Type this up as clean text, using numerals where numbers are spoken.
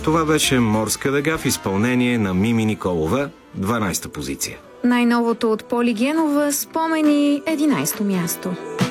Това беше Морска дъга в изпълнение на Мими Николова, 12-та позиция. Най-новото от Поли Генова, Спомени, 11-то място.